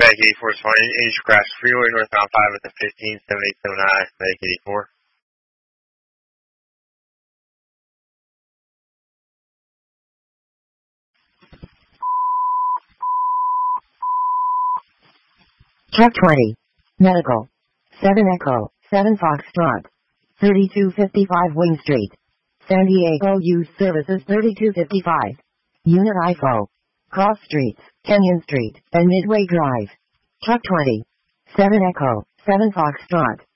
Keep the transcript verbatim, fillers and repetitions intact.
Medic eighty-four is fine. Angel crash freeway northbound five at the fifteen seven eight seven nine. Medic eighty-four. Truck twenty. Medical. seven Echo, seven Foxtrot. thirty-two fifty-five Wing Street. San Diego Youth Services thirty-two fifty-five. Unit I F O. Cross Streets, Kenyon Street, and Midway Drive. Truck twenty. seven Echo, seven Foxtrot.